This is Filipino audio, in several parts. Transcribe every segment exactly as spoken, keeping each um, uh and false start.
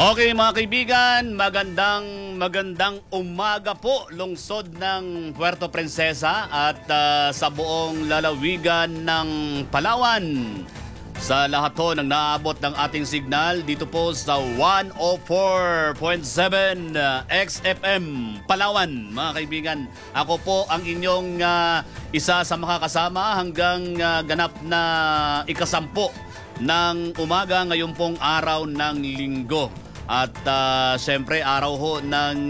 Okay mga kaibigan, magandang magandang umaga po lungsod ng Puerto Princesa at uh, sa buong lalawigan ng Palawan. Sa lahat po ng naabot ng ating signal dito po sa one oh four point seven uh, X F M Palawan. Mga kaibigan, ako po ang inyong uh, isa sa makakasama hanggang uh, ganap na ikasampo ng umaga ngayon pong araw ng linggo. At uh, siyempre araw ho ng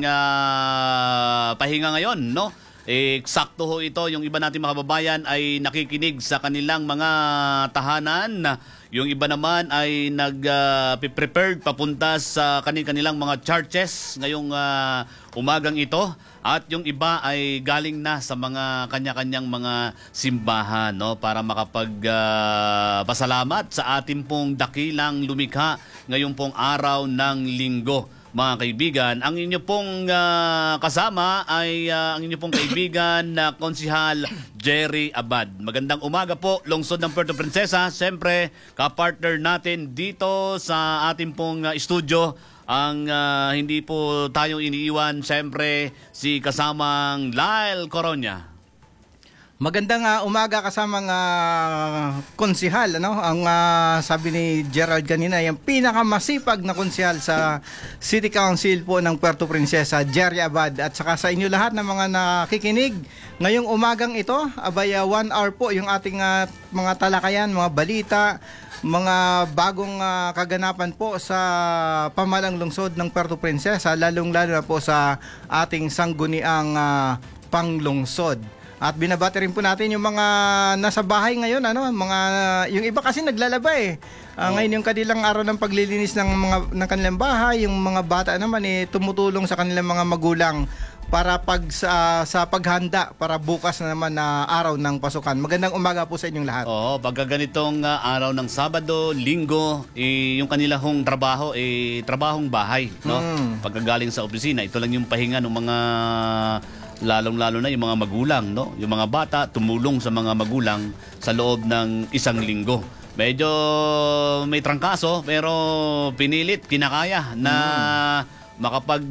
uh, pahinga ngayon, no? Eksakto ho ito, yung iba nating mga kababayan ay nakikinig sa kanilang mga tahanan. Yung iba naman ay nag-prepared uh, papunta sa kanilang mga churches ngayong uh, umagang ito. At yung iba ay galing na sa mga kanya-kanyang mga simbahan, no, para makapagpasalamat uh, sa ating pong dakilang lumikha ngayong pong araw ng linggo. Mga kaibigan, ang inyo pong uh, kasama ay uh, ang inyo pong kaibigan na uh, Konsihal Jerry Abad. Magandang umaga po, lungsod ng Puerto Princesa. Siyempre, kapartner natin dito sa ating pong uh, studio. Ang uh, hindi po tayo iniiwan, siyempre, si kasamang Lyle Coronia. Magandang uh, umaga kasamang uh, konsihal, ano? Ang uh, sabi ni Gerald kanina, yung pinakamasipag na konsihal sa City Council po ng Puerto Princesa, Jerry Abad. At saka sa inyo lahat ng mga nakikinig ngayong umagang ito, abaya one hour po yung ating uh, mga talakayan, mga balita, mga bagong uh, kaganapan po sa pamalang lungsod ng Puerto Princesa, lalong-lalo na po sa ating sangguniang uh, panglungsod. At binabati rin po natin yung mga nasa bahay ngayon, ano, mga yung iba kasi naglalaba eh. Uh, oh. Ngayon yung kanilang araw ng paglilinis ng mga ng kanilang bahay, yung mga bata naman eh tumutulong sa kanilang mga magulang para pag sa, sa paghanda para bukas na naman na araw ng pasukan. Magandang umaga po sa inyong lahat. Oo, pagka ganitong uh, araw ng Sabado, Linggo, eh, yung kanilang trabaho eh trabahong bahay, no? Mm. Pagkagaling sa opisina, ito lang yung pahinga ng mga lalong-lalo na yung mga magulang, no? Yung mga bata tumulong sa mga magulang sa loob ng isang linggo. Medyo may trangkaso pero pinilit, kinakaya na mm. makapag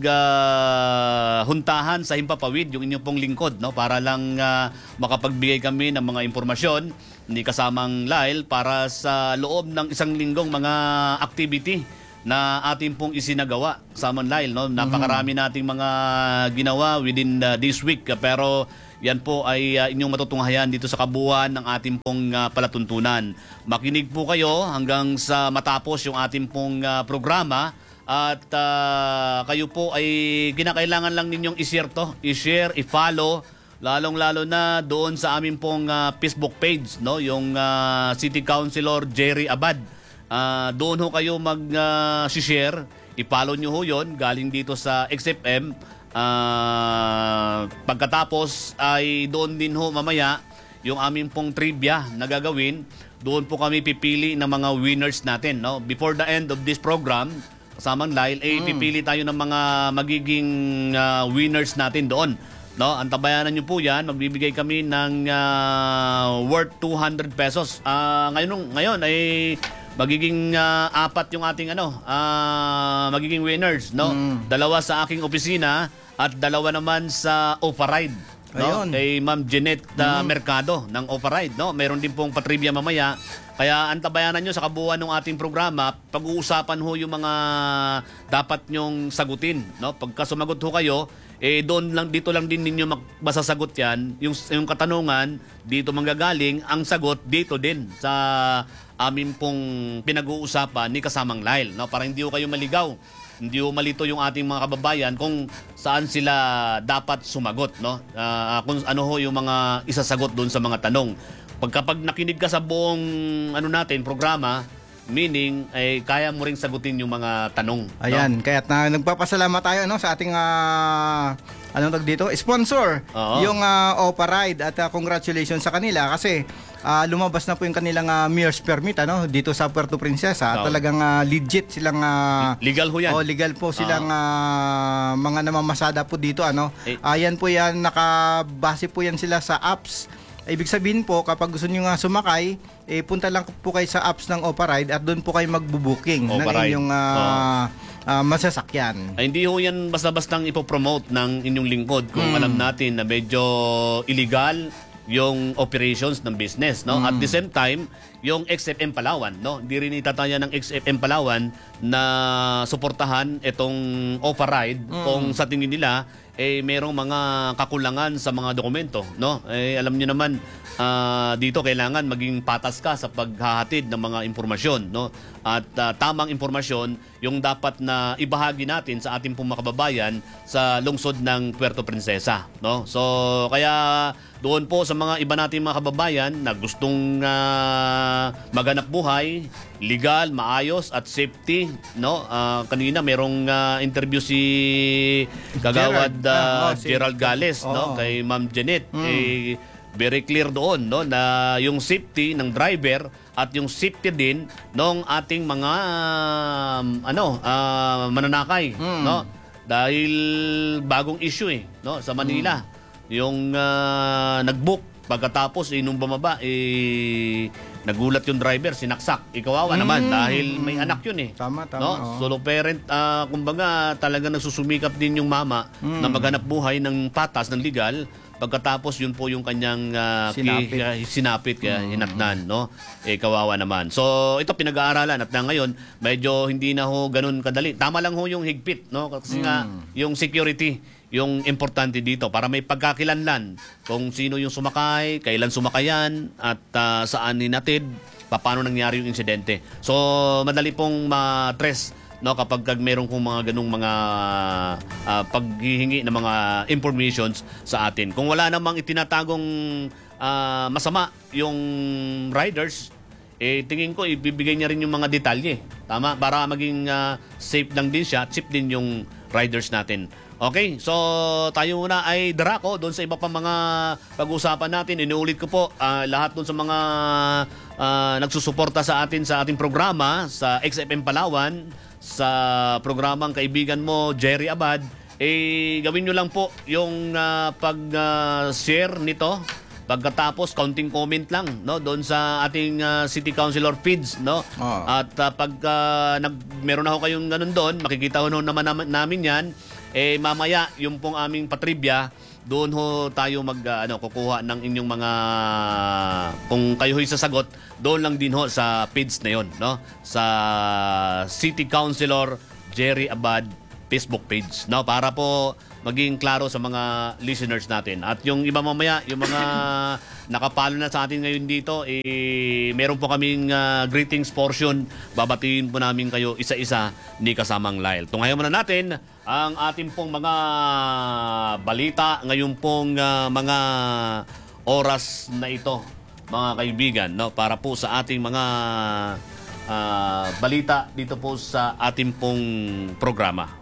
uh, huntahan sa Himpapawid yung inyong pong lingkod, no? Para lang uh, makapagbigay kami ng mga impormasyon ni kasamang Lyle para sa loob ng isang linggong mga activity na ating pong isinagawa sa Lyle, no? Napakarami nating mga ginawa within uh, this week, pero yan po ay uh, inyong matutunghayan dito sa kabuuan ng ating pong uh, palatuntunan. Makinig po kayo hanggang sa matapos yung ating pong uh, programa at uh, kayo po ay kinakailangan lang ninyong i-share to, i-share, i-follow, lalong-lalo na doon sa aming pong uh, Facebook page, no? Yung uh, City Councilor Jerry Abad. Uh, doon ho kayo mag-share, uh, i-follow nyo ho yun, galing dito sa X F M. Uh, pagkatapos ay doon din ho mamaya yung aming pong trivia na gagawin. Doon po kami pipili ng mga winners natin, no? Before the end of this program, kasamang Lyle, eh, mm. pipili tayo ng mga magiging uh, winners natin doon, no? Antabayanan nyo po yan, magbibigay kami ng uh, worth two hundred pesos. Uh, ngayon, ngayon ay magiging uh, apat yung ating ano, uh, magiging winners, no? Mm. Dalawa sa aking opisina at dalawa naman sa Ofaride, no? Kay Ma'am Jeanette uh, mm. Mercado ng Ofaride, no? Meron din pong patrivia mamaya. Kaya antabayanan nyo sa kabuuan ng ating programa, pag-uusapan ho yung mga dapat nyong sagutin, no? Pagka sumagot ho kayo, eh doon lang, dito lang din ninyo masasagot yan. Yung, yung katanungan, dito manggagaling, ang sagot dito din sa amin pong pinag-uusapan ni kasamang Lyle, no? Para hindi ho kayo maligaw, hindi ho malito yung ating mga kababayan kung saan sila dapat sumagot, no? Uh, kung ano ho yung mga isasagot doon sa mga tanong. Pagkapag nakinig ka sa buong ano natin programa, meaning ay kaya mo ring sagutin yung mga tanong. Ayan, no? Kaya na, nagpapasalamat tayo, no, sa ating uh, anong tag dito, sponsor, Oo. yung uh, Ofaride, at uh, congratulations sa kanila kasi uh, lumabas na po yung kanilang uh, mayor's permit, ano, dito sa Puerto Princesa. At talagang uh, legit silang uh, legal ho yan. Oh, legal po silang uh, mga namamasada po dito, ano. Eh. Uh, yan po yan, nakabase po yan sila sa apps. Ibig sabihin po, kapag gusto nyo nga sumakay, eh, punta lang po kayo sa apps ng Ofaride at doon po kayo magbubuking ng inyong uh, oh. ah, masasakyan. Ay, hindi ho yan basta-bastang ipopromote ng inyong lingkod kung Mm. alam natin na medyo illegal yung operations ng business, no? At the same time, yung X F M Palawan, no? Hindi rin itataya ng X F M Palawan na suportahan itong override kung sa tingin nila eh merong mga kakulangan sa mga dokumento, no? Eh alam niyo naman ah, dito kailangan maging patas ka sa paghahatid ng mga impormasyon, no? At ah, tamang impormasyon yung dapat na ibahagi natin sa ating pong mga kababayan sa lungsod ng Puerto Princesa, no? So kaya doon po sa mga iba nating mga kababayan na gustong ah, maganap buhay, legal, maayos at safety, no? Ah, kanina merong ah, interview si Kagawad Gerald, ah, ah, oh, si- Gerald Gales, no? Oo. Kay Ma'am Janet. Eh, very clear doon, no, na yung safety ng driver at yung safety din ng ating mga um, ano ah, mananakay, no, dahil bagong issue eh, no, sa Manila yung ah, nagbook pagkatapos eh, nung bumaba eh nagulat yung driver, sinaksak, ikawawa naman dahil may anak yun eh. Tama, tama, No? oo. Solo parent, ah, kumbaga talaga nagsusumikap din yung mama na maghanap buhay ng patas, ng legal. Pagkatapos yun po yung kanyang ah, Sinapit. ki- kaya sinapit kaya hinatnan, no? Eh kawawa naman. So ito pinag-aaralan at na ngayon medyo hindi na ho ganun kadali. Tama lang ho yung higpit, no? Kasi nga yung security yung importante dito para may pagkakilanlan kung sino yung sumakay, kailan sumakayan at ah, saan ninatid, paano nangyari yung insidente. So madali pong ma-trace, no, kapag kag meron kong mga ganung mga ah, paghihingi ng mga informations sa atin. Kung wala namang itinatagong ah, masama yung riders, eh tingin ko ibibigay niya rin yung mga detalye. Tama? Para maging ah, safe lang din siya, safe din yung riders natin. Okay, so tayo muna ay darako doon sa iba pa mga pag-uusapan natin. Inuulit ko po ah, lahat doon sa mga ah, nagsusuporta sa atin sa ating programa sa X F M Palawan, sa programang Kaibigan Mo, Jerry Abad, eh gawin nyo lang po yung ah, pag-share nito. Pagkatapos, counting comment lang, no, doon sa ating ah, City Councilor feeds, no. Oo. At ah, pag ah, nag meron ako kayong ganun doon, makikita ho naman naman namin 'yan. Eh mamaya yung pong aming patribya, doon ho tayo mag ah, ano kukuha ng inyong mga kung kayo ho'y sasagot, doon lang din ho sa feeds na 'yon, no. Sa City Councilor Jerry Abad Facebook page, no, para po maging klaro sa mga listeners natin. At yung iba mamaya, yung mga nakapalo na sa atin ngayon dito, eh, meron po kaming ah, greetings portion. Babatiin po namin kayo isa-isa ni kasamang Lyle. Tungayan muna natin ang ating pong mga balita ngayon pong ah, mga oras na ito, mga kaibigan, no, para po sa ating mga ah, balita dito po sa ating pong programa.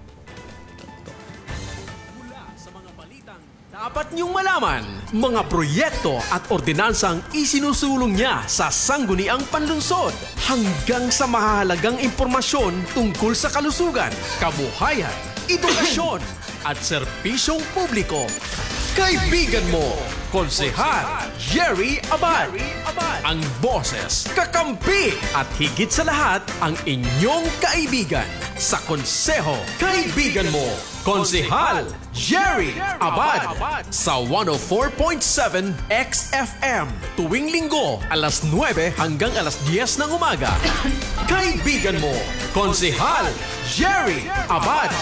Dapat niyong malaman, mga proyekto at ordinansang isinusulong niya sa sangguniang panlungsod hanggang sa mahalagang impormasyon tungkol sa kalusugan, kabuhayan, edukasyon at serbisyong publiko. Kaibigan mo, Konsehal Jerry Abad. Ang boses, kakampi at higit sa lahat ang inyong kaibigan sa Konseho. Kaibigan mo, Konsehal Jerry Abad sa one oh four point seven X F M tuwing linggo alas nuwebe hanggang alas diyes ng umaga. Kaibigan mo, Konsehal Jerry Abad.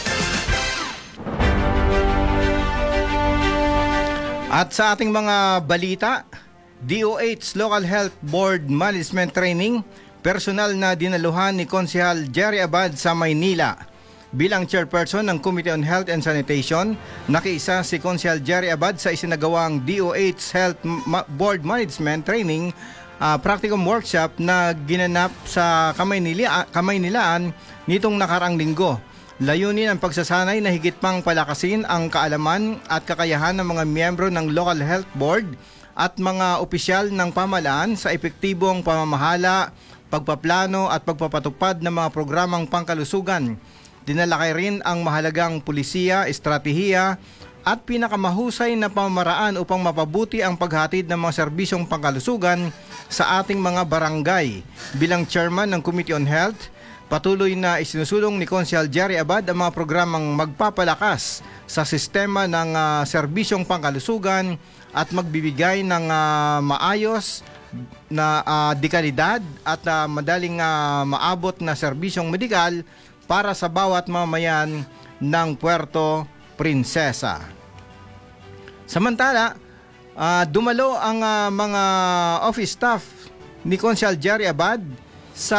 At sa ating mga balita, D O H Local Health Board Management Training, personal na dinaluhan ni Konsehal Jerry Abad sa Maynila. Bilang chairperson ng Committee on Health and Sanitation, nakiisa si Konsehal Jerry Abad sa isinagawang D O H Health Ma- Board Management Training uh, practicum workshop na ginanap sa Kamaynilaan, Kamaynilaan nitong nakarang linggo. Layunin ang pagsasanay na higit pang palakasin ang kaalaman at kakayahan ng mga miyembro ng Local Health Board at mga opisyal ng pamahalaan sa epektibong pamamahala, pagpaplano at pagpapatupad ng mga programang pangkalusugan. Dinalakay rin ang mahalagang pulisiya, estratehiya at pinakamahusay na pamamaraan upang mapabuti ang paghatid ng mga serbisyong pangkalusugan sa ating mga barangay. Bilang chairman ng Committee on Health, Patuloy na isinusulong ni Konsyal Jerry Abad ang mga programang magpapalakas sa sistema ng uh, serbisyong pangkalusugan at magbibigay ng uh, maayos na uh, dekalidad at uh, madaling uh, maabot na serbisyong medikal para sa bawat mamamayan ng Puerto Princesa. Samantala, uh, dumalo ang uh, mga office staff ni Konsyal Jerry Abad sa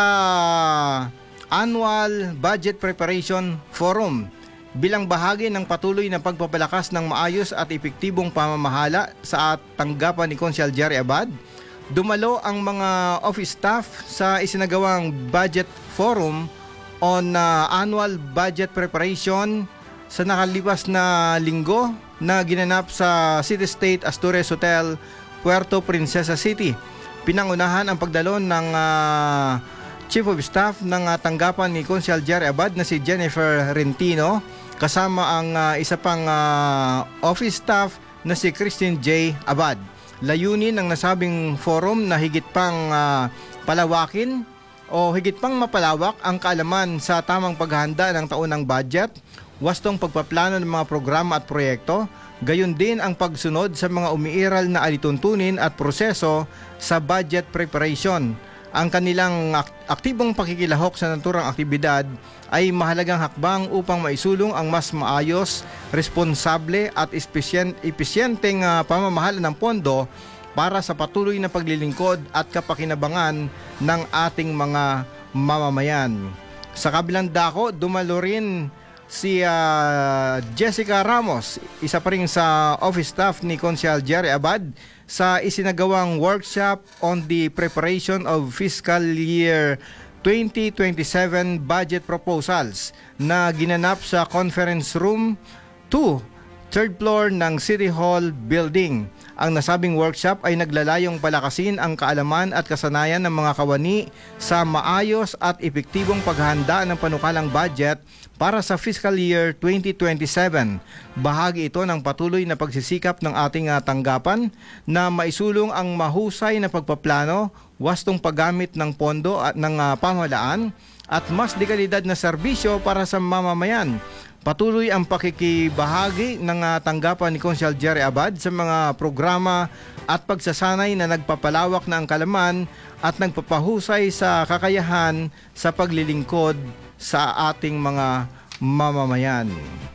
Annual Budget Preparation Forum bilang bahagi ng patuloy na pagpapalakas ng maayos at epektibong pamamahala sa tanggapan ni Konsyal Jerry Abad. Dumalo ang mga office staff sa isinagawang Budget Forum on uh, Annual Budget Preparation sa nakalipas na linggo na ginanap sa City State Asturias Hotel, Puerto Princesa City. Pinangunahan ang pagdalo ng uh, Chief of Staff ng uh, tanggapan ni Konsyal Jerry Abad na si Jennifer Rentino, kasama ang uh, isa pang uh, office staff na si Christine J. Abad. Layunin ng nasabing forum na higit pang uh, palawakin o higit pang mapalawak ang kaalaman sa tamang paghahanda ng taunang budget, wastong pagpaplano ng mga programa at proyekto, gayon din ang pagsunod sa mga umiiral na alituntunin at proseso sa budget preparation. Ang kanilang aktibong pakikilahok sa naturang aktibidad ay mahalagang hakbang upang maisulong ang mas maayos, responsable at epesyenteng uh, pamamahala ng pondo para sa patuloy na paglilingkod at kapakinabangan ng ating mga mamamayan. Sa kabilang dako, dumalo rin si uh, Jessica Ramos, isa pa rin sa office staff ni Konsyal Jerry Abad, sa isinagawang workshop on the preparation of fiscal year twenty twenty-seven budget proposals na ginanap sa Conference Room two, third floor ng City Hall Building. Ang nasabing workshop ay naglalayong palakasin ang kaalaman at kasanayan ng mga kawani sa maayos at epektibong paghahanda ng panukalang budget para sa fiscal year twenty twenty-seven. Bahagi ito ng patuloy na pagsisikap ng ating uh, tanggapan na maisulong ang mahusay na pagpaplano, wastong paggamit ng pondo at ng uh, pamahalaan at mas dekalidad na serbisyo para sa mamamayan. Patuloy ang pakikibahagi ng uh, tanggapan ni Konsyal Jerry Abad sa mga programa at pagsasanay na nagpapalawak na ang kalaman at nagpapahusay sa kakayahan sa paglilingkod sa ating mga mamamayan.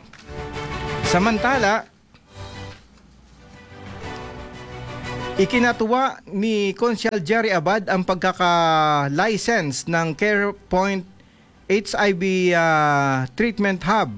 Samantala, ikinatuwa ni Konsyal Jerry Abad ang pagkaka-license ng CarePoint H I V uh, Treatment Hub.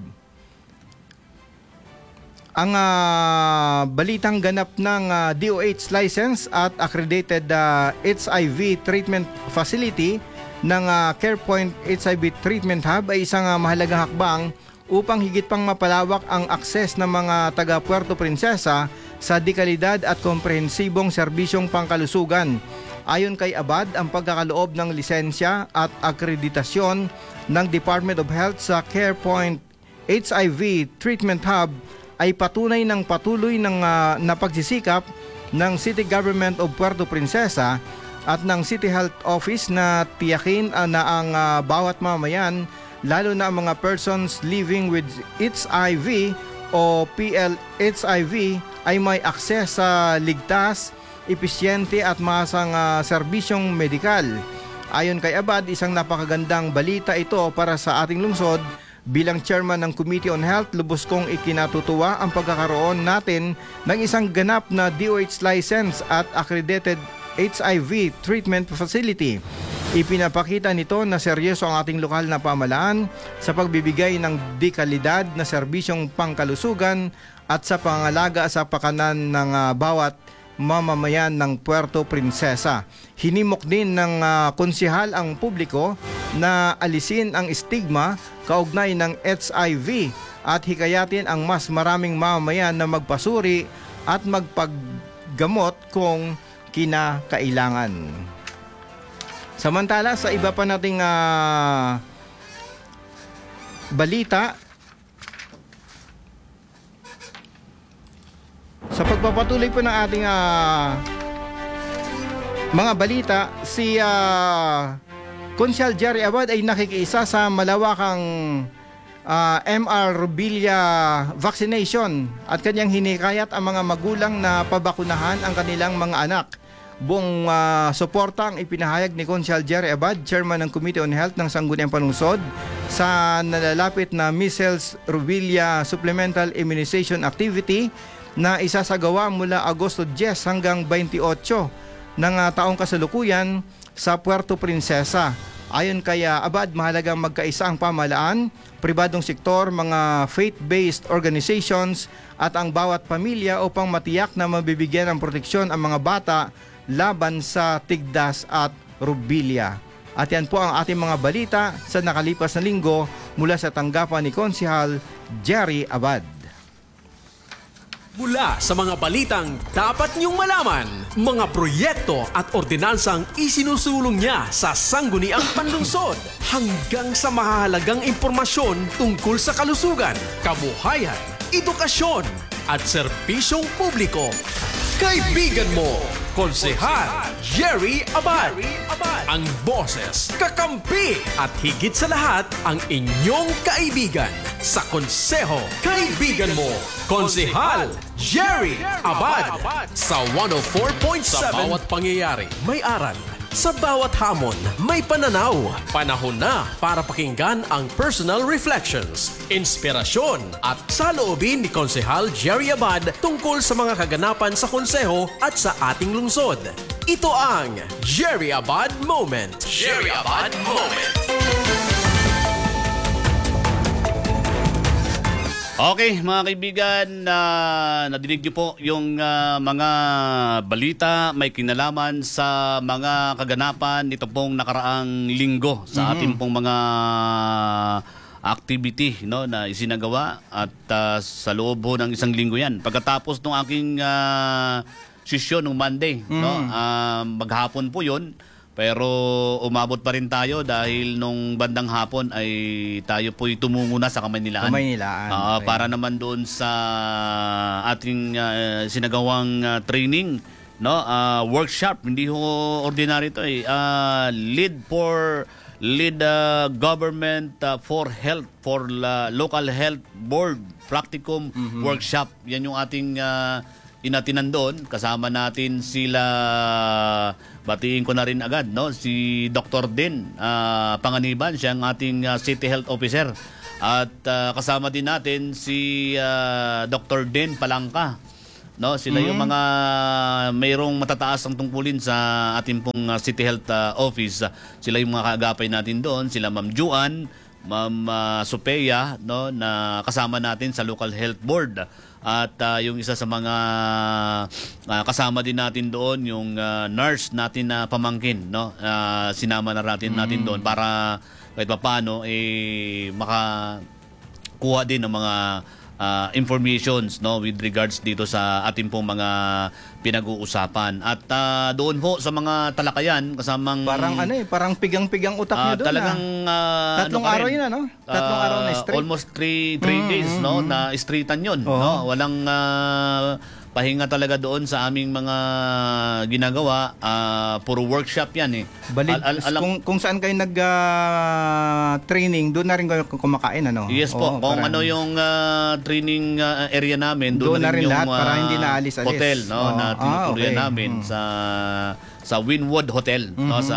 Ang uh, balitang ganap ng uh, D O H license at accredited uh, H I V treatment facility ng uh, CarePoint H I V Treatment Hub ay isang uh, mahalagang hakbang upang higit pang mapalawak ang akses ng mga taga Puerto Princesa sa dekalidad at komprehensibong serbisyong pangkalusugan. Ayon kay Abad, ang pagkakaloob ng lisensya at akreditasyon ng Department of Health sa CarePoint H I V Treatment Hub ay patunay ng patuloy ng uh, na pagsisikap ng City Government of Puerto Princesa at ng City Health Office na tiyakin uh, na ang uh, bawat mamamayan, lalo na ang mga persons living with H I V o P L H I V ay may akses sa ligtas, epesyente at masang uh, serbisyong medikal. Ayon kay Abad, isang napakagandang balita ito para sa ating lungsod. Bilang chairman ng Committee on Health, lubos kong ikinatutuwa ang pagkakaroon natin ng isang ganap na D O H license at accredited H I V treatment facility. Ipinapakita nito na seryoso ang ating lokal na pamahalaan sa pagbibigay ng dekalidad na serbisyong pangkalusugan at sa pangalaga sa pakanan ng uh, bawat mamamayan ng Puerto Princesa. Hinimok din ng uh, konsehal ang publiko na alisin ang stigma kaugnay ng H I V at hikayatin ang mas maraming mamamayan na magpasuri at magpaggamot kung kinakailangan. Samantala, sa iba pa nating uh, balita, sa pagpapatuloy po ng ating uh, mga balita, si uh, Konsyal Jerry Abad ay nakikiisa sa malawakang uh, M R Rubella vaccination at kanyang hinikayat ang mga magulang na pabakunahan ang kanilang mga anak. Buong uh, suporta ang ipinahayag ni Konsyal Jerry Abad, Chairman ng Committee on Health ng Sangguniang Panlungsod, sa nalalapit na Measles Rubella Supplemental Immunization Activity na isasagawa mula Agosto ten hanggang twenty-eight ng uh, taong kasalukuyan sa Puerto Princesa. Ayon kay Abad, mahalagang magkaisa ang pamahalaan, pribadong sektor, mga faith-based organizations at ang bawat pamilya upang matiyak na mabibigyan ng proteksyon ang mga bata laban sa tigdas at rubella. At yan po ang ating mga balita sa nakalipas na linggo mula sa tanggapan ni Konsehal Jerry Abad. Mula sa mga balitang dapat niyong malaman, mga proyekto at ordinansang isinusulong niya sa Sangguniang Panlungsod, hanggang sa mahalagang impormasyon tungkol sa kalusugan, kabuhayan, edukasyon at serbisyong publiko. Kaibigan mo, Konsehal Jerry Abad. Ang boses, kakampi at higit sa lahat ang inyong kaibigan sa Konseho. Kaibigan mo, Konsehal Jerry Abad sa one oh four point seven. Sa bawat pangyayari, may aral. Sa bawat hamon, may pananaw. Panahon na para pakinggan ang personal reflections, inspirasyon at saloobin ni Konsehal Jerry Abad tungkol sa mga kaganapan sa konseho at sa ating lungsod. Ito ang Jerry Abad Moment. Jerry Abad Moment. Okay, mga kaibigan, uh, nadinig niyo po yung uh, mga balita may kinalaman sa mga kaganapan nito pong nakaraang linggo sa mm-hmm. ating pong mga activity, no, na isinagawa at uh, sa loob ho ng isang linggo yan. Pagkatapos ng aking uh, sesyon ng Monday, mm-hmm. no, uh, maghapon po yun. Pero umabot pa rin tayo dahil nung bandang hapon ay tayo po'y tumungo na sa Kamaynilaan. Kamaynilaan. Uh, okay. Para naman doon sa ating uh, sinagawang uh, training, no, uh, workshop. Hindi ho ordinary ito eh. Uh, lead for lead uh, government uh, for health for uh, local health board practicum mm-hmm. workshop. Yan yung ating uh, inatinan doon. Kasama natin sila, batiin ko na rin agad, no, si Doctor Din uh, Panganiban, siya ang ating uh, City Health Officer. At uh, kasama din natin si uh, Doctor Din Palangka. No, sila mm-hmm. yung mga mayroong matataas ang tungkulin sa ating pong uh, City Health uh, Office. Sila yung mga kaagapay natin doon, sila Ma'am Juan, Ma'am uh, Sopeya, no, na kasama natin sa Local Health Board. At uh, yung isa sa mga uh, kasama din natin doon, yung uh, nurse natin na pamangkin, no, uh, sinama na natin natin doon para kahit paano eh makakuha din ng mga uh, informations, no, with regards dito sa ating pong mga pinag-uusapan. At uh, doon ho sa mga talakayan kasamang parang ano eh, parang pigang-pigang utak uh, niyo doon. Talagang uh, tatlong ano araw yun, ano? Tatlong uh, araw na straight. Almost three, three mm-hmm. days, no, na streetan yun, oh. no? Walang uh, pahinga talaga doon sa aming mga ginagawa. Uh, puro workshop yan eh. Balid, al- al- alam, kung, kung saan kayo nag-training, uh, doon na rin kayo kumakain, ano? Yes po. Oo, kung parang, ano yung uh, training uh, area namin, doon, doon na rin yung lahat uh, para hindi naalis-alis. Hotel, no, oh. na tinutuloyan ah, okay. namin hmm. sa sa Winwood Hotel, mm-hmm. no, sa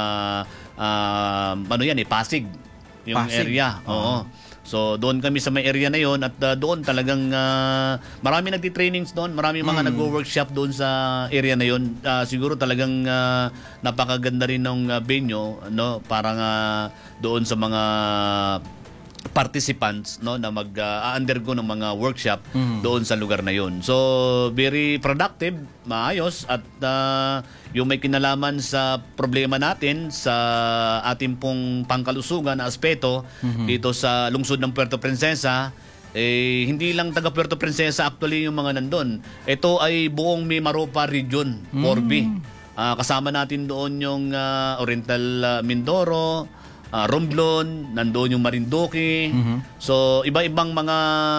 uh, ano yan eh, Pasig. Yung Pasig. area. Oo. Oh. So doon kami sa may area na yon at uh, doon talagang uh, marami nagti-trainings doon, marami mga mm. nagwo-workshop doon sa area na yon. Uh, siguro talagang uh, napakaganda rin ng uh, venue, no, para uh, doon sa mga participants, no, na mag-undergo uh, ng mga workshop mm. doon sa lugar na yon. So very productive, maayos at uh, yung may kinalaman sa problema natin sa ating pong pangkalusugan na aspeto mm-hmm. dito sa lungsod ng Puerto Princesa, eh, hindi lang taga Puerto Princesa actually yung mga nandun. Ito ay buong Mimaropa Region, Corby. Mm. Uh, kasama natin doon yung uh, Oriental uh, Mindoro, uh, Romblon, nandoon yung Marinduque. Mm-hmm. So iba-ibang mga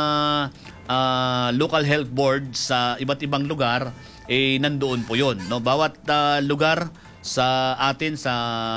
uh, local health board sa iba't ibang lugar, eh nandoon po 'yon, no. Bawat uh, lugar sa atin sa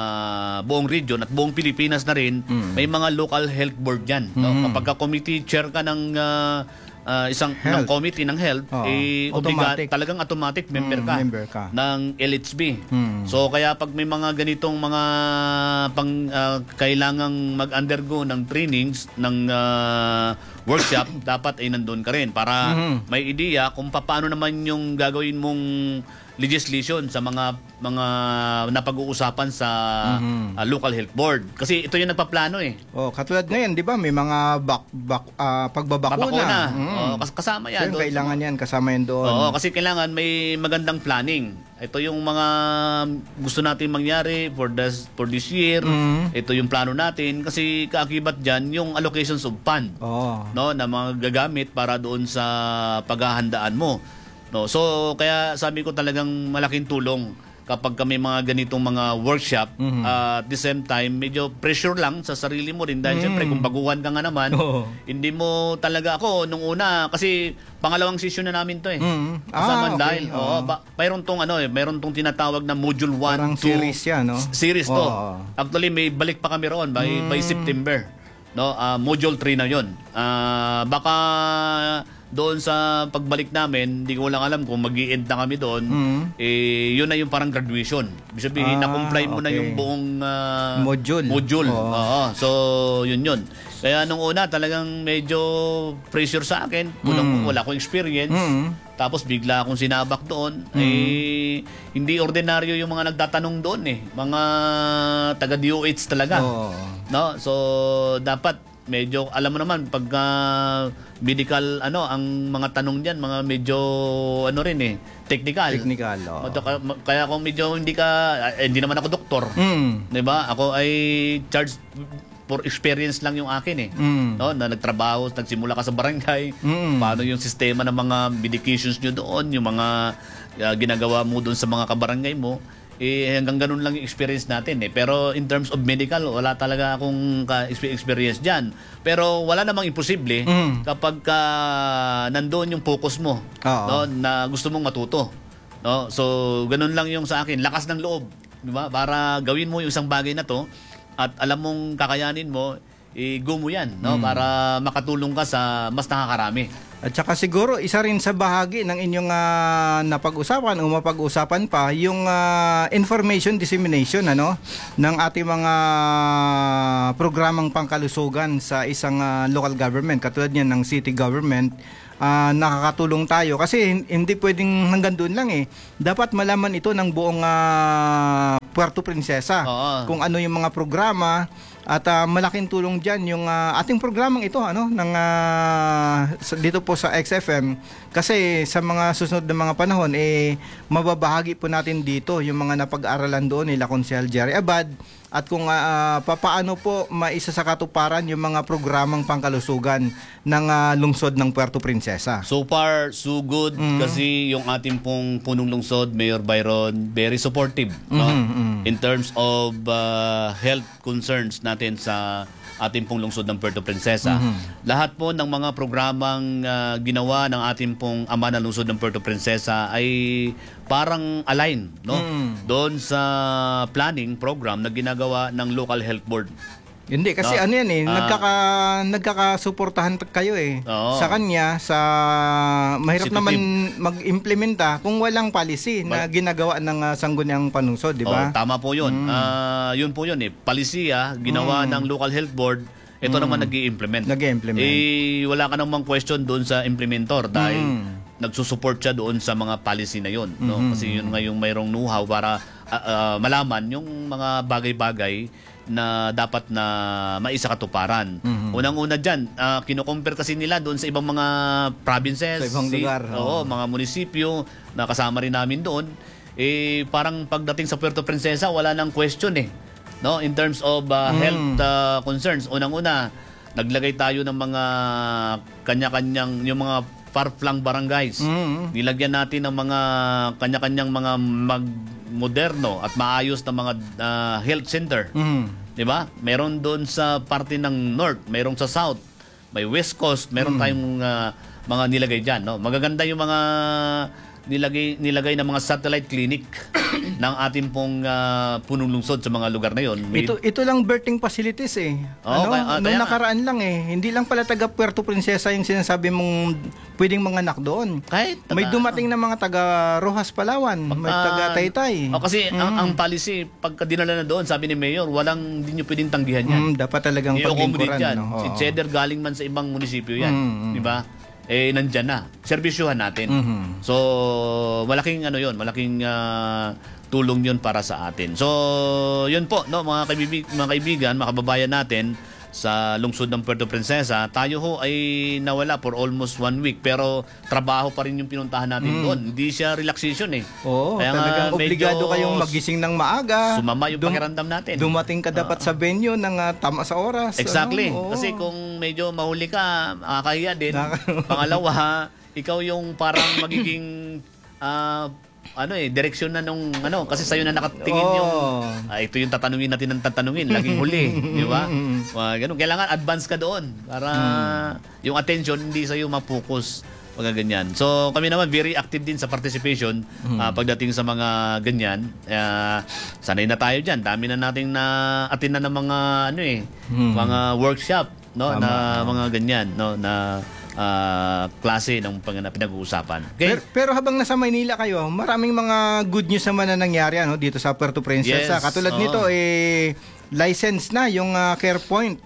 buong region at buong Pilipinas na rin, may mga local health board yan. No? Kapag ka committee chair ka ng ah, ah, isang ng Health. committee ng health, Oo. eh obliga, Automatic. talagang automatic member Mm, ka, member ka. ng L H B. Mm. So kaya pag may mga ganitong mga pang ah, kailangang mag-undergo ng trainings ng ah, workshop, dapat ay nandun ka rin para Mhm. may ideya kung paano naman yung gagawin mong legislation sa mga mga napag-uusapan sa Mhm. ah, local health board. Kasi ito yung nagpaplano eh. Oh, katulad ngayon, 'di ba? May mga bak, bak ah, pagbabakuna. Mabakuna. Mm. Oo, kas- kasama yan. So, doon. kailangan 'yan, kasama 'yan doon. Oo, kasi kailangan may magandang planning. Ito yung mga gusto natin mangyari for this for this year. Mhm. Ito yung plano natin kasi kaakibat diyan yung allocations of fund, Oo. no, na mga gagamit para doon sa paghahandaan mo. No, so kaya sabi ko talagang malaking tulong kapag kami mga ganitong mga workshop. Mhm. Ah, at the same time medyo pressure lang sa sarili mo rin dahil Mhm. syempre kung baguhan ka nga naman, Oo. hindi mo talaga ako nung una kasi pangalawang session na namin to eh. Mhm. Kasama Ah, okay. dahil oo, Oo. ba, mayroon tong ano eh, mayroon tong tinatawag na module one, Parang two series yan, no? s- series to. Oo. Actually may balik pa kami roon by by September. No, Ah, module three na 'yon. Ah, baka doon sa pagbalik namin, hindi ko lang alam kung mag-i-end na kami doon. Mhm. Eh, yun na yung parang graduation. Ibig sabihin, Ah, na-comply mo na okay. yung buong ah, Module. module. Oo. Oo. So, yun yun. Kaya nung una, talagang medyo pressure sa akin. Unang Mm. wala akong experience. Mm. Tapos bigla akong sinabak doon. Eh, hindi ordinaryo yung mga nagtatanong doon eh. Mga taga-D O H talaga. Oo. No? So, dapat medyo, alam mo naman, pag ah, medical, ano, ang mga tanong diyan, mga medyo, ano rin eh, technical. Technical, oo. O, Kaya, kaya kung medyo hindi ka, eh, hindi naman ako doktor. Mm. 'Di ba? Ako ay charged for experience lang yung akin eh. Mm. No, na nagtrabaho, nagsimula ka sa barangay. Mm. Paano yung sistema ng mga medications nyo doon, yung mga ah, ginagawa mo doon sa mga kabarangay mo. Eh, hanggang ganun lang yung experience natin eh. Pero in terms of medical, wala talaga akong ka- experience dyan. Pero wala namang imposible Mm. kapag ka nandoon yung focus mo, Oo. no, na gusto mong matuto. No? So, ganun lang yung sa akin. Lakas ng loob. Di ba? Para gawin mo yung isang bagay na to at alam mong kakayanin mo, eh, go mo yan. No? Para makatulong ka sa mas nakakarami. At saka siguro isa rin sa bahagi ng inyong ah, napag-usapan o mapag-usapan pa yung ah, information dissemination ano ng ating mga programang pangkalusugan sa isang ah, local government katulad niyan ng city government. Ah, nakakatulong tayo kasi hin- hindi pwedeng hanggang doon lang eh. Dapat malaman ito ng buong ah, Puerto Princesa Oo. kung ano yung mga programa at ah, malaking tulong diyan yung ah, ating programang ito ano ng ah, sa- dito po sa X F M kasi sa mga susunod na mga panahon eh mababahagi po natin dito yung mga napag-aralan doon nila Konsehal Jerry Abad at kung ah, ah, papaano po maisa sa katuparan yung mga programang pangkalusugan ng ah, lungsod ng Puerto Princesa. So far, so good. Mm. Kasi yung ating pong punong lungsod, Mayor Byron, very supportive. No? Mhm, mhm. In terms of uh, health concerns natin sa ating pong lungsod ng Puerto Princesa. Mhm. Lahat po ng mga programang uh, ginawa ng ating pong ama na lungsod ng Puerto Princesa ay parang align, no? Mm. Doon sa planning program na ginagawa ng local health board. Hindi kasi No. ano yan eh, Ah. nagkaka nagkakasuportahan t- kayo eh. Oo. Sa kanya sa mahirap Positive. naman mag-implementa kung walang policy na ginagawa ng uh, sangguniang panungsod, di ba? Oh, tama po 'yun. Ah, 'yun po 'yun eh. Palisiya ginawa ng local health board. Ito naman nag-i-implement. Nag-i-implement. Eh wala ka namang question doon sa implementor dahil Mm. nagsusupport siya doon sa mga policy na 'yon, no? Kasi 'yun nga yung mayroong know-how para ah, ah, malaman yung mga bagay-bagay na dapat na maisakatuparan. Mhm. Unang-una diyan, uh, kino-compare kasi nila doon sa ibang mga provinces, Sa ibang si- lugar, Oo, oo. mga munisipyo na kasama rin namin doon. Eh parang pagdating sa Puerto Princesa wala nang question eh. No, in terms of uh, Mm. health uh, concerns, unang-una naglagay tayo ng mga kanya-kanyang yung mga far-flung barangays. Mm. Nilagyan natin ng mga kanya-kanyang mga mag moderno at maayos na mga uh, health center. Mhm. 'Di ba? Meron doon sa parte ng north, merong sa south, may west coast, meron tayong uh, mga nilagay diyan, no? Magaganda yung mga nilagay nilagay ng mga satellite clinic ng ating pong ah, punong lungsod sa mga lugar na yon. May- Ito ito lang birthing facilities eh. Oo, ano, kaya- ah, nung kaya nga. nakaraan lang eh. Hindi lang pala taga Puerto Princesa yung sinasabi mong pwedeng manganak doon. kahit May taga- dumating na mga taga Rojas Palawan, may Ah, taga Taytay. Oh, kasi ang, ang policy, pagka dinala na doon, sabi ni Mayor, walang, hindi nyo pwedeng tanggihan yan. Mm, dapat talagang I-accommodate paglingkuran. yan. No? Si Oo. Cheddar galing man sa ibang munisipyo yan. Mm, mm. Di ba? Eh, nandyan na. Serbisyuhan natin. Mhm. So, malaking ano yon, malaking ah, tulong yon para sa atin. So, yun po, no, mga, kaibig, mga kaibigan, mga kababayan natin, sa lungsod ng Puerto Princesa, tayo ho ay nawala for almost one week pero trabaho pa rin yung pinuntahan natin doon. Hindi siya relaxation eh. Oo, Kaya nga, talagang medyo obligado kayong magising ng maaga. Sumama yung Dum- pakiramdam natin. Dumating ka dapat sa venue ng ah, tama sa oras. Exactly. Ano? Oo. Kasi kung medyo mahuli ka, makakahiya din. Nak- Pangalawa, ikaw yung parang magiging ah, ano eh, direksyon na nung ano, kasi sa'yo na nakatingin Oo. yung ah, ito yung tatanungin natin ng tatanungin, laging huli, di ba? Uh, ganun. Kailangan advance ka doon para yung attention hindi sa'yo ma-focus. Pagka ganyan. So kami naman very active din sa participation ah, pagdating sa mga ganyan. Uh, sanay na tayo diyan. Dami na nating na attend na ng mga ano eh, mga workshop, no, Tama. na mga ganyan, no, na ah, klase ng pang- na pinag-uusapan. Okay? Pero, pero habang nasa Maynila kayo, maraming mga good news naman na nangyari ano, dito sa Puerto Princesa. Yes, Katulad oo. nito, eh, license na yung ah, CarePoint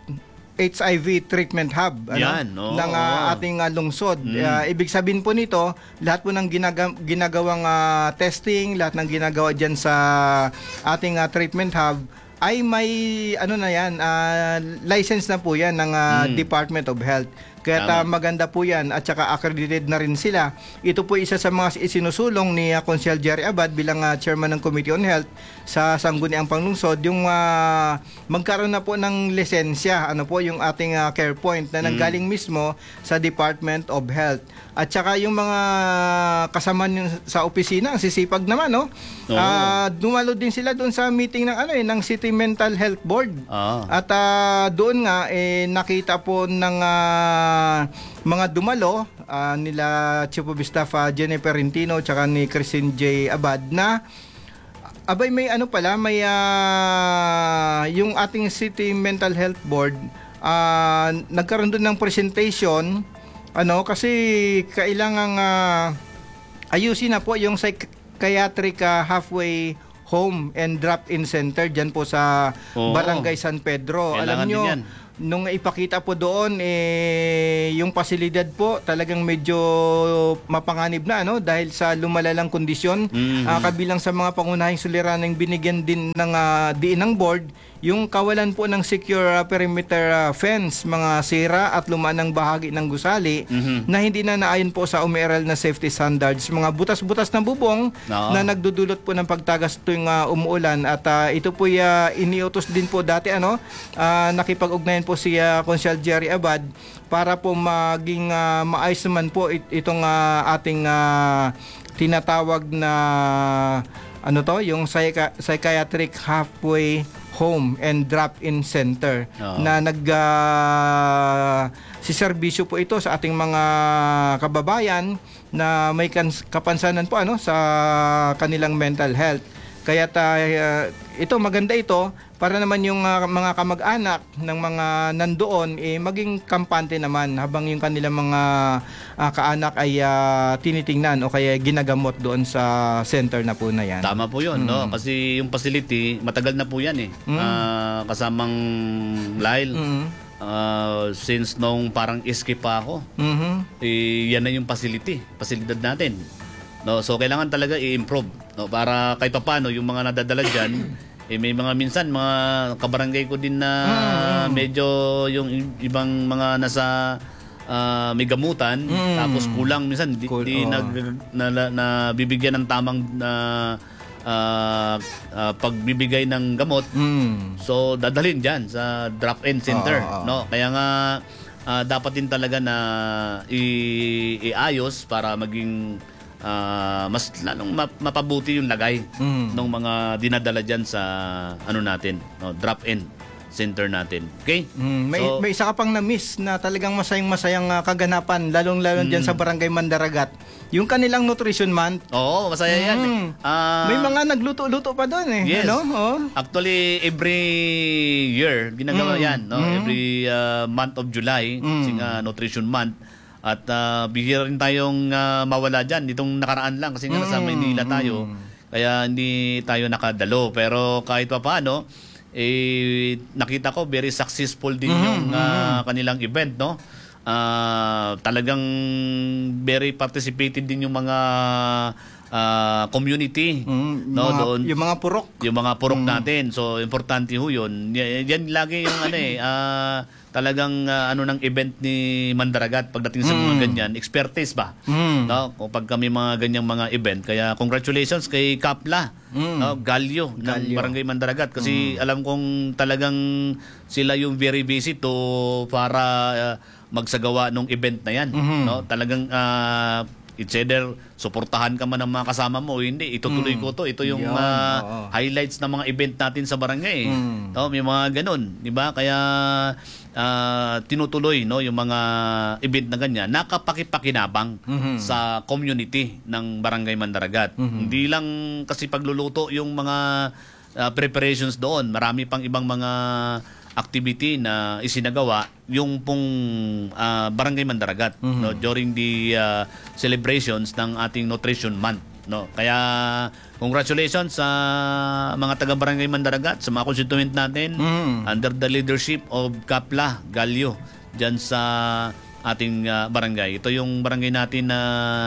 H I V Treatment Hub ano, Yan, oo, ng ah, oo. ating ah, lungsod. Mm. Ah, ibig sabihin po nito, lahat po ng ginaga- ginagawang ah, testing, lahat ng ginagawa dyan sa ating ah, treatment hub, ay may ano na yan, ah, license na po yan ng ah, Mm. Department of Health. Kaya Tama. ta, maganda po yan at saka accredited na rin sila. Ito po isa sa mga isinusulong ni uh, Consiel Jerry Abad bilang uh, chairman ng Committee on Health sa Sangguniang Panglungsod, yung uh, magkaroon na po ng lisensya, ano po yung ating uh, CarePoint na nanggaling mismo sa Department of Health. At saka yung mga kasama nyo sa opisina, ang sisipag naman, no? Oo. Ah, dumalo din sila doon sa meeting ng ano eh, ng City Mental Health Board. Ah. At ah, doon nga eh nakita po ng ah, mga dumalo ah, nila Chief of Staff ah, Jennifer Rentino tsaka ni Christine J. Abad na abay may ano pala may ah, yung ating City Mental Health Board ah, nagkaroon doon ng presentation ano kasi kailangang ah, ayusin na po yung psychiatric ah, halfway home and drop-in center dyan po sa Oo. Barangay San Pedro. Kailangan Alam nyo, din yan. nung ipakita po doon, eh, yung pasilidad po talagang medyo mapanganib na ano dahil sa lumalalang kondisyon. Mhm. Ah, kabilang sa mga pangunahing suliraning binigyan din ng ah, diin ng board, yung kawalan po ng secure ah, perimeter ah, fence, mga sira at lumanang bahagi ng gusali Mhm. na hindi na naayon po sa umiiral na safety standards. Mga butas-butas na bubong Oo. na nagdudulot po ng pagtagas tuwing ah, umuulan at ah, ito po uh, iniutos din po dati ano ah, nakipag-ugnayan po si uh, Consiel Jerry Abad para po maging ah, maayos naman po it- itong ah, ating ah, tinatawag na ano to yung psychi- psychiatric halfway home and drop-in center Oo. na nag ah, si serbisyo po ito sa ating mga kababayan na may kans- kapansanan po ano sa kanilang mental health. Kaya ito maganda ito para naman yung ah, mga kamag-anak ng mga nandoon eh maging kampante naman habang yung kanilang mga ah, kaanak ay ah, tinitingnan o kaya ginagamot doon sa center na po na yan. Tama po 'yun, no? Mm. Kasi yung facility, matagal na po 'yan eh. Ah, kasamang Lyle. Mhm. Ah, since nung parang escape pa ako, Mhm. eh, yan na yung facility, pasilidad natin. No, so kailangan talaga i-improve, no, para kahit papaano yung mga nadadala diyan, eh may mga minsan mga kabarangay ko din na medyo yung i- ibang mga nasa ah, may gamutan Mm. tapos kulang minsan di, Cool, di oo. nag na, na, na bibigyan ng tamang na ah, ah, pagbibigay ng gamot. Mm. So dadalhin diyan sa drop-in center, Oo, oo. no? Kaya nga ah, dapat din talaga na i- iayos para maging ah, mas lalong map- mapabuti yung lagay Mm. ng mga dinadala diyan sa ano natin, no? Drop-in center natin. Okay? Mm, may So, may isa ka pang na-miss na talagang masayang-masayang ah, kaganapan lalong-lalo diyan sa Barangay Mandaragat. Yung kanilang nutrition month. oo, masaya yan. eh. Mm. Ah, May mga nagluto-luto pa doon eh. Yes. Ano? Oh. Actually, every year, ginagawa Mm. yan. No? Mm. Every uh, month of July, Mm. sing uh, Nutrition Month. At uh, bihira rin tayong uh, mawala dyan. Itong nakaraan lang kasi nga nasa Mm. Maynila tayo. Kaya hindi tayo nakadalo. Pero kahit pa paano, eh, nakita ko very successful din Mm. yung uh, kanilang event. No? Ah, talagang very participated din yung mga ah, community. Mm, no, mga- doon yung mga purok. yung mga purok natin. So importante ho 'yun. Y- Yan lagi yung ano eh ah, talagang ah, ano ng event ni Mandaragat pagdating sa mga ganyan, expertise ba? Mm. No, kapag kami mga ganyang mga event. Kaya congratulations kay Kapla, Mm. no, Galyo ng Galyo. Barangay Mandaragat kasi alam kong talagang sila yung very busy to para ah, magsagawa ng event na 'yan, Mhm. no? Talagang ah, it's either suportahan ka man ng mga kasama mo o hindi, itutuloy ko to. Ito yung Yun, ah, oo. highlights ng mga event natin sa barangay. Mm. No, may mga ganun, 'di ba? Kaya ah, tinutuloy no yung mga event na ganyan, nakapakipakinabang Mhm. sa community ng Barangay Mandaragat. Hindi lang kasi pagluluto yung mga ah, preparations doon, marami pang ibang mga activity na isinagawa yung pong ah, Barangay Mandaragat no during the ah, celebrations ng ating Nutrition Month, no. Kaya congratulations sa mga taga Barangay Mandaragat, sa mga constituent natin Mm. under the leadership of Kapla Galyo diyan sa ating ah, barangay. Ito yung barangay natin na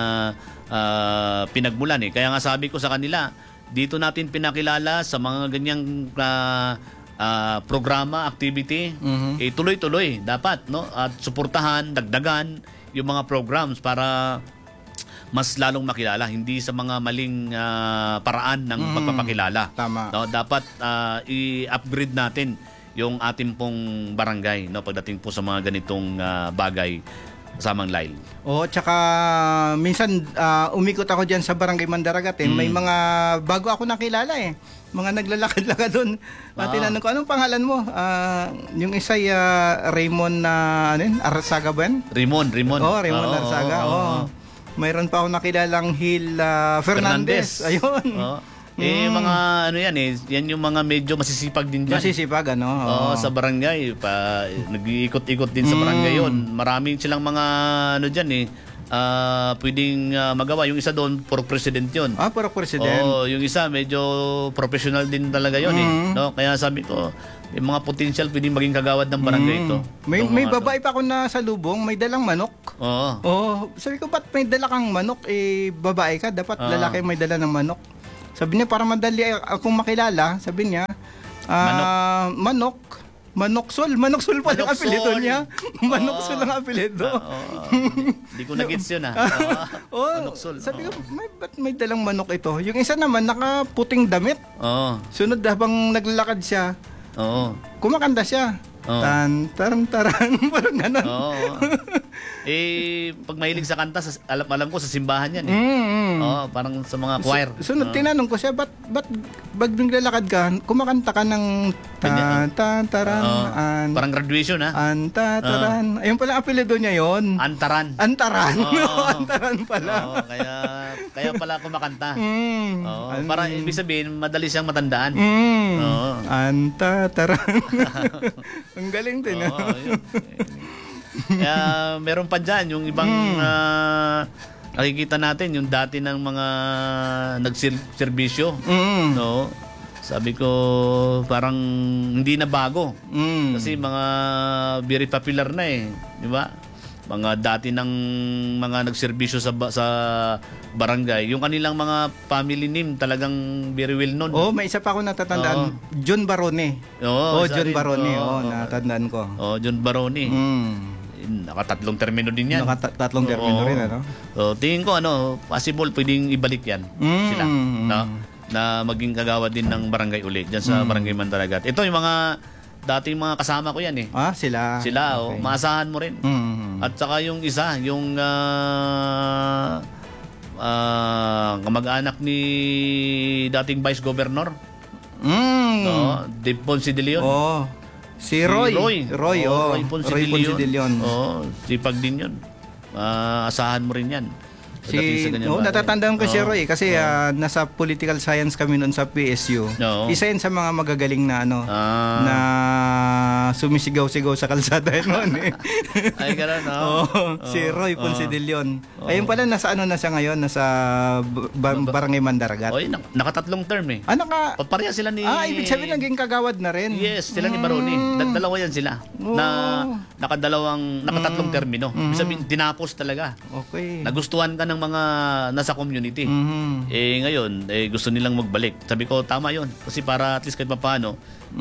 ah, pinagmulan eh. Kaya nga sabi ko sa kanila, dito natin pinakilala sa mga ganyang ah, ah, programa, activity, Mhm. eh, tuloy-tuloy dapat, no? At suportahan, dagdagan yung mga programs para mas lalong makilala, hindi sa mga maling ah, paraan ng pagpapakilala. Tama. No, dapat ah, i-upgrade natin yung ating pong barangay, no, pagdating po sa mga ganitong ah, bagay kasamang Lyle. Oh, tsaka minsan ah, umikot ako diyan sa Barangay Mandaragat eh. Mm. May mga bago ako nakilala eh. Mga naglalakad-lakad doon. At Ah. tinanong ko, anong pangalan mo? Ah, yung isa ay ah, Raymond na ano yun? Arsaga ba yan? Raymond, Raymond. Oh, Raymond Oo, Arsaga. oo, Oh. oo. Mayroon pa ako nakilalang Hill ah, Fernandez. Ayun. Oo. Eh, Mm. mga ano yan eh, yan yung mga medyo masisipag din dyan. Masisipag ano. Oo, Oo. sa barangay. Pa, nag-iikot-ikot din sa Mm. barangay yun. Maraming silang mga ano dyan eh, ah, pwedeng ah, magawa. Yung isa doon, for president yun. Ah, pero president. Oo, yung isa medyo professional din talaga yun eh. Mm. No? Kaya sabi ko, may mga potential pwedeng maging kagawad ng barangay Mm. ito. May Itong may mga to. babae pa ako na sa lubong, may dalang manok. Oo. Oh, sabi ko, ba't may dala kang manok? Eh, babae ka, dapat Ah. lalaki may dala ng manok. Sabi niya, para madali akong makilala, sabi niya, ah, manok. Manoksol. Manoksol pa yung Manoksol. apelido niya. Manoksol Oo. ang apelido. Ah, oo. Hindi ko na-gets yun ah. Oo. Oh, Manoksol. sabi ko, Oo. may, ba't may dalang manok ito? Yung isa naman, nakaputing damit. Oo. Sunod habang naglalakad siya, Oo. kumakanta siya. Oo. Tan, taran, taran, parang ganon. Oo. Eh, pag mahilig sa kanta, sa, alam, alam ko sa simbahan yan eh. Mm, mm. Oo, parang sa mga choir. Su- Sunod, Oo. tinanong ko siya, ba't, ba't, ba't naglalakad ka, kumakanta ka ng Kanya- tan, tan, taran, Oo. an, Parang graduation ha. an, ta, taran. Ayun pala, apelido niya yon. Antaran. Antaran. Oo. Antaran pala. Oo, kaya kaya pala kumakanta. Mm. Oo, An- para ibig sabihin madali siyang matandaan. Mm. Oo. Anta, taran. Ang galing din. Oo, ah. yun. Kaya meron pa dyan yung ibang Hmm. ah, nakikita natin yung dati ng mga nagserbisyo. Mm. No? Sabi ko parang hindi na bago. Mm. Kasi mga very popular na eh, di ba? Mga dati ng mga nagserbisyo sa ba- sa barangay, yung kanilang mga family name talagang very well known. Oh, may isa pa ako natatandaan. John Barone. Oo, Oh, isa John rin. Barone. Oo, Oh, oo. natatandaan ko. Oh, John Baroni. Mm. Nakatatlong termino din yan. Nakatatlong termino Oo. rin, ano? So, tingin ko ano, possible pwedeng ibalik yan Mm. sila. No? Na maging kagawad din ng barangay uli dyan sa Mm. barangay Mandaragat. Ito yung mga dating mga kasama ko yan eh. Ah, sila. Sila, oh, Okay. maasahan mo rin. Mm. At saka yung isa, yung ah, ah, kamag-anak ni dating Vice Governor, Mm. no? Dave Ponce de Leon. Oh. Si Roy. Roy. Roy, oh. Roy Ponce Roy de Ponce Leon. de Leon. Oo, sipag din yun. Ah, asahan mo rin yan. Pagdating Si, sa ganyan oh, bagay. natatandaan ko si Oo. Roy kasi Oo. ah, nasa political science kami noon sa P S U. Oo. Isa yun sa mga magagaling na ano Ah. na sumisigaw-sigaw sa kalsada noon eh. Ay, ganun, no? Oo, si Roy Ponce de Leon. Ayun pala nasa ano na siya ngayon, nasa ba- Barangay Mandaragat. Oy, nak- nakatatlong term eh. Ah, naka Pareha sila ni... Ah, ibig sabihin naging kagawad na rin. Yes, sila ni Baroni. Da- dalawa yan sila. Na nakadalawang, nakatatlong termino. Ibig sabihin, tinapos talaga. Okay. Nagustuhan ka ng mga nasa community. Mhm. Eh ngayon, eh, gusto nilang magbalik. Sabi ko, tama yun. Kasi para at least kahit paano,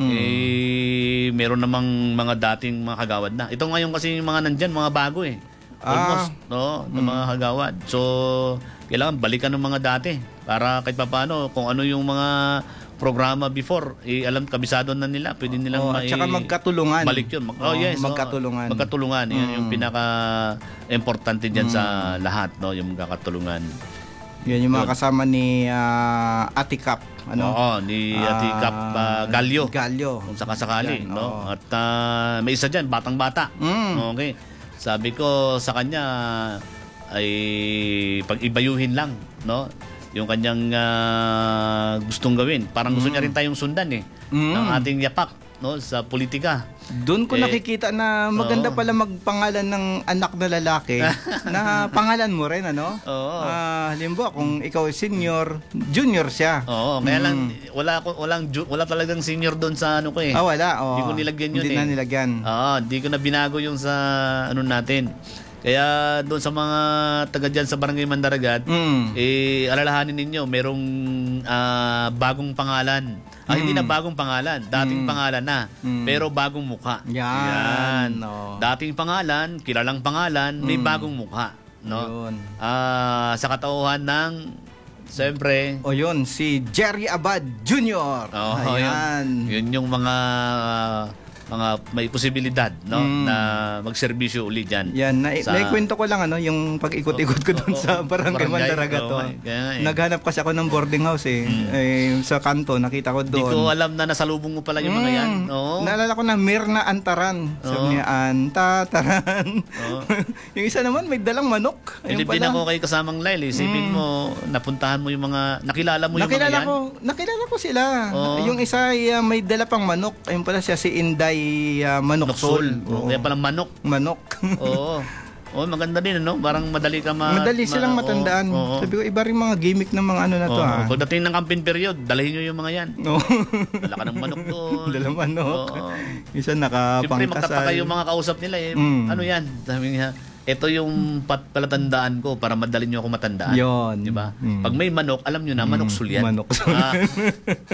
eh, meron namang mga dating mga kagawad na. Ito ngayon kasi yung mga nandyan, mga bago eh. Almost, no, ng mga kagawad. So, kailangan balikan ng mga dati. Para kahit paano, kung ano yung mga programa before, eh, alam, kabisado na nila. Pwede nilang Oh, at mai- saka magkatulungan. Balik yun. Mag- oh, Oh, yes. oh. magkatulungan. Magkatulungan. Yan yung pinaka-importante dyan sa lahat, no? Yung magkakatulungan. Yan yung mga kasama ni ah, Ate Cap. Ano? Oo, ni Ati Ah, Cap uh, Galyo. Galyo. Kung sakasakali, Yan, no? oo. At ah, may isa dyan, batang-bata. Mm. Okay. Sabi ko sa kanya ay pag-ibayuhin lang, no? Yung kanyang ah, gustong gawin. Parang gusto niya rin tayong sundan eh. Mm. Ng ating yapak, no? Sa politika. Doon ko Eh, nakikita na maganda oo. pala magpangalan ng anak na lalaki na pangalan mo rin, ano? Oo. Ah, halimbawa, kung ikaw senior, junior siya. Oo, kaya lang wala ko walang ju- wala talagang senior doon sa ano ko eh. Ah, wala. Oh. Hindi ko nilagyan yun Hindi eh. na nilagyan. Oo, hindi ko na binago yung sa ano natin. Kaya doon sa mga taga dyan sa Barangay Mandaragat, Mm. eh alalahanin ninyo, merong ah, bagong pangalan. Ah, hindi na bagong pangalan, dating pangalan na, pero bagong mukha. Yan, Yan. no. Dating pangalan, kilalang pangalan, may bagong mukha, no? Yun. Ah, sa katauhan ng siyempre, O yun, si Jerry Abad Junior Oo, Ayan. Yun. Yun yung mga mga may posibilidad, no, na magserbisyo uli diyan. Yan, na, Sa- naikwento ko lang ano, yung pag-ikot-ikot ko doon Oo, sa Barangay barangay, Mandaragat. oo, oh. kaya nga eh. Naghanap kasi ako ng boarding house eh. eh sa kanto, nakita ko Hindi doon. ko alam na nasalubong mo pala yung mga yan. Mm, Oo. Naalala ko na Mirna Antaran. Sabi Oo. niya, Antataran. Oo. Yung isa naman, may dalang manok. Ayun Pilipin pala. ako kay kasamang Lyle. Isipin mo, napuntahan mo yung mga, nakilala mo yung Nakilala mga yan. ko, nakilala ko sila. Oo. Yung isa ay ah, may dala pang manok. Ayun pala siya si Inday ah, Manok Sol. Oo. Kaya palang manok. Manok. Oo. Oo, maganda din, ano? Parang madali ka ma... Madali silang ma- matandaan. Oo. Sabi ko, iba rin mga gimmick ng mga ano na to Oo. ah. Pagdating ng campaign period, dalhin nyo yung mga yan. Oo. Dala ka ng manok doon. Dala manok. Oo. Isa Siyempre, magtataka nakapangkasal. yung mga kausap nila eh. Mm. Ano yan? Sabi niya, ito yung pat palatandaan ko para madali nyo ako matandaan. Yun. Di ba? Mm. Pag may manok, alam nyo na, manok sul yan. Manok Sol. Ah,